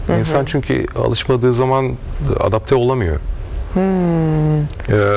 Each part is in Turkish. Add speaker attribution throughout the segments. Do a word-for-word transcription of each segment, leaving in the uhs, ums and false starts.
Speaker 1: Hı hı. İnsan çünkü alışmadığı zaman adapte olamıyor.
Speaker 2: Hmm.
Speaker 1: Ee,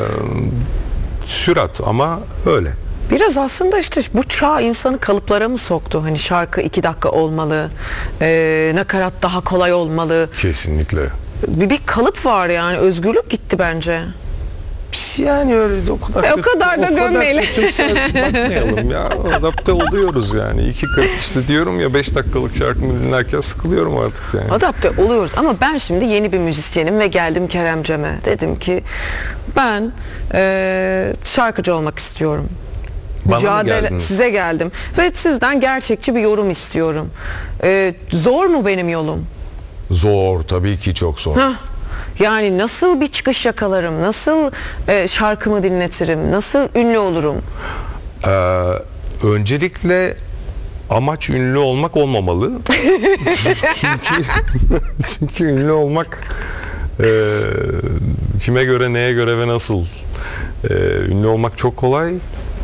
Speaker 1: sürat ama öyle.
Speaker 2: Biraz aslında işte bu çağ insanı kalıplara mı soktu? Hani şarkı iki dakika olmalı, e, nakarat daha kolay olmalı.
Speaker 1: Kesinlikle.
Speaker 2: Bir, bir kalıp var yani, özgürlük gitti bence.
Speaker 1: Yani öyle o kadar,
Speaker 2: e, o kadar da gömmeyelim.
Speaker 1: Bakmayalım ya, adapte oluyoruz yani. İki kırk işte diyorum ya, beş dakikalık şarkımı dinlerken sıkılıyorum artık yani.
Speaker 2: Adapte oluyoruz ama ben şimdi yeni bir müzisyenim ve geldim Kerem Cem'e. Dedim ki ben e, şarkıcı olmak istiyorum.
Speaker 1: Bana
Speaker 2: Mücadele, size geldim ve sizden gerçekçi bir yorum istiyorum. E, zor mu benim yolum?
Speaker 1: Zor, tabii ki çok zor.
Speaker 2: Hah. Yani nasıl bir çıkış yakalarım, nasıl e, şarkımı dinletirim, nasıl ünlü olurum?
Speaker 1: Ee, öncelikle amaç ünlü olmak olmamalı. çünkü, çünkü ünlü olmak e, kime göre, neye göre ve nasıl? E, ünlü olmak çok kolay.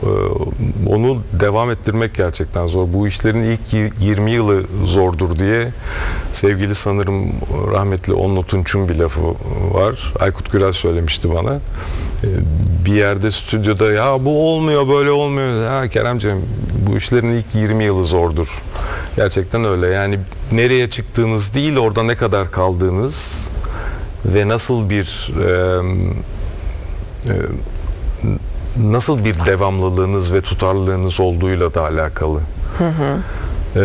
Speaker 1: Onu devam ettirmek gerçekten zor. Bu işlerin ilk yirmi yılı zordur diye sevgili, sanırım rahmetli Onno Tunç'un bir lafı var. Aykut Gürel söylemişti bana. Bir yerde stüdyoda ya bu olmuyor, böyle olmuyor. Ha Keremciğim, bu işlerin ilk yirmi yılı zordur. Gerçekten öyle. Yani nereye çıktığınız değil, orada ne kadar kaldığınız ve nasıl bir e, e, nasıl bir devamlılığınız ve tutarlılığınız olduğuyla da alakalı. Hı hı. Ee,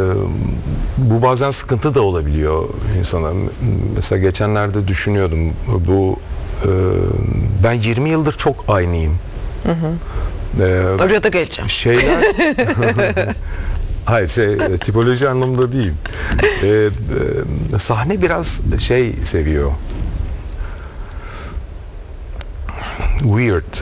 Speaker 1: bu bazen sıkıntı da olabiliyor insana. Mesela geçenlerde düşünüyordum. Bu e, ben yirmi yıldır çok aynıyım.
Speaker 2: Hı hı. Ee, Oraya da geleceğim.
Speaker 1: Şeyler hayır, şey, tipoloji anlamında değil. Ee, e, sahne biraz şey seviyor. Weird.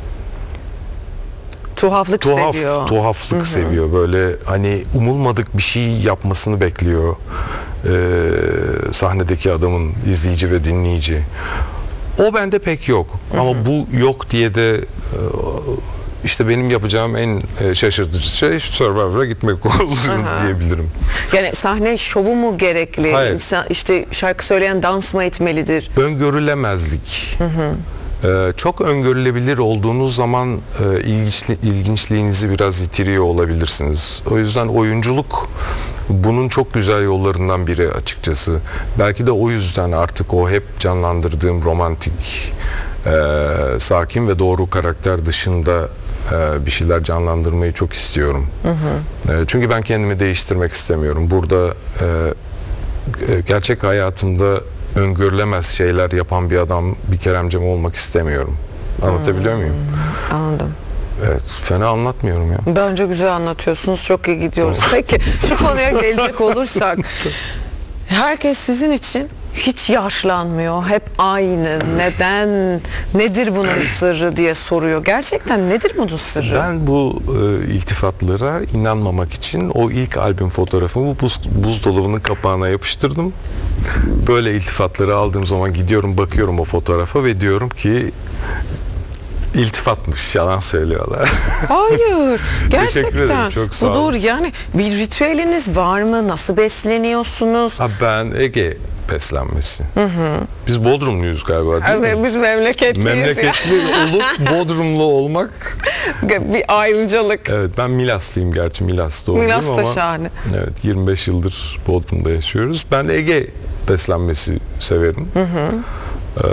Speaker 2: Tuhaflık
Speaker 1: Tuhaf,
Speaker 2: seviyor.
Speaker 1: Tuhaflık Hı-hı. seviyor. Böyle hani umulmadık bir şey yapmasını bekliyor ee, sahnedeki adamın, izleyici ve dinleyici. O bende pek yok. Hı-hı. Ama bu yok diye de işte benim yapacağım en şaşırtıcı şey Survivor'a gitmek olur diyebilirim.
Speaker 2: Yani sahne şovu mu gerekli?
Speaker 1: Hayır.
Speaker 2: İnsan, işte şarkı söyleyen dans mı etmelidir?
Speaker 1: Öngörülemezlik. Hı hı. Ee, çok öngörülebilir olduğunuz zaman e, ilginçli, ilginçliğinizi biraz yitiriyor olabilirsiniz. O yüzden oyunculuk bunun çok güzel yollarından biri açıkçası. Belki de o yüzden artık o hep canlandırdığım romantik, e, sakin ve doğru karakter dışında e, bir şeyler canlandırmayı çok istiyorum. Hı hı. E, çünkü ben kendimi değiştirmek istemiyorum. Burada e, gerçek hayatımda öngörülemez şeyler yapan bir adam, bir Kerem Cem olmak istemiyorum. Anlatabiliyor hmm. muyum?
Speaker 2: Anladım.
Speaker 1: Evet, fena anlatmıyorum ya.
Speaker 2: Bence güzel anlatıyorsunuz, çok iyi gidiyoruz. Tamam. Peki, şu konuya gelecek olursak, herkes sizin için hiç yaşlanmıyor, hep aynı. Neden, nedir bunun sırrı diye soruyor. Gerçekten nedir bunun sırrı?
Speaker 1: Ben bu e, iltifatlara inanmamak için o ilk albüm fotoğrafımı buz, buzdolabının kapağına yapıştırdım. Böyle iltifatları aldığım zaman gidiyorum, bakıyorum o fotoğrafa ve diyorum ki iltifatmış, yalan söylüyorlar.
Speaker 2: Hayır, gerçekten.
Speaker 1: Çok sağ olun.
Speaker 2: Budur yani, bir ritüeliniz var mı? Nasıl besleniyorsunuz?
Speaker 1: Ha, ben Ege beslenmesi. Hı hı. Biz Bodrumluyuz galiba, değil
Speaker 2: evet,
Speaker 1: mi?
Speaker 2: Biz memleketliyiz.
Speaker 1: Memleketli olup Bodrumlu olmak.
Speaker 2: Bir ayrıcalık.
Speaker 1: Evet, ben Milaslıyım gerçi, Milas doğumluyum ama.
Speaker 2: Milas da şahane.
Speaker 1: Evet, yirmi beş yıldır Bodrum'da yaşıyoruz. Ben Ege beslenmesi severim. Hı hı. Ee,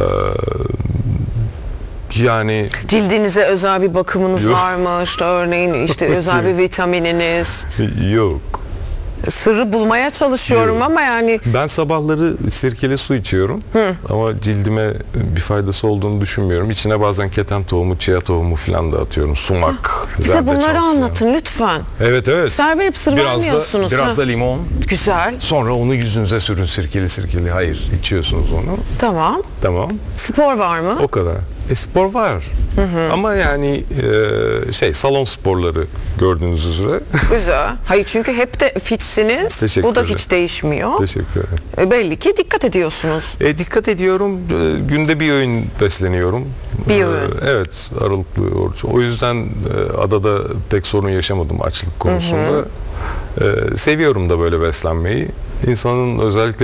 Speaker 1: yani
Speaker 2: cildinize özel bir bakımınız yok. var mı? İşte örneğin işte özel bir vitamininiz.
Speaker 1: Yok.
Speaker 2: Sırrı bulmaya çalışıyorum Yok. ama yani.
Speaker 1: Ben sabahları sirkeli su içiyorum. Hı. Ama cildime bir faydası olduğunu düşünmüyorum. İçine bazen keten tohumu, chia tohumu falan da atıyorum. Sumak.
Speaker 2: Bize bunları anlatın lütfen.
Speaker 1: Evet evet.
Speaker 2: Ser verip sır
Speaker 1: biraz
Speaker 2: vermiyorsunuz.
Speaker 1: Da, biraz da limon.
Speaker 2: Güzel.
Speaker 1: Sonra onu yüzünüze sürün, sirkeli sirkeli. Hayır, içiyorsunuz onu.
Speaker 2: Tamam.
Speaker 1: Tamam.
Speaker 2: Spor var mı?
Speaker 1: O kadar. E, spor var. Hı hı. Ama yani e, şey salon sporları gördüğünüz üzere.
Speaker 2: Güzel. Hayır, çünkü hep de fitsiniz.
Speaker 1: Teşekkür
Speaker 2: Bu da
Speaker 1: ederim.
Speaker 2: hiç değişmiyor.
Speaker 1: Teşekkür ederim.
Speaker 2: E, belli ki dikkat ediyorsunuz.
Speaker 1: E, dikkat ediyorum. E, günde bir öğün besleniyorum.
Speaker 2: Bir
Speaker 1: e,
Speaker 2: öğün.
Speaker 1: Evet, aralıklı oruç. O yüzden e, adada pek sorun yaşamadım açlık konusunda. Hı hı. E, seviyorum da böyle beslenmeyi. İnsanın özellikle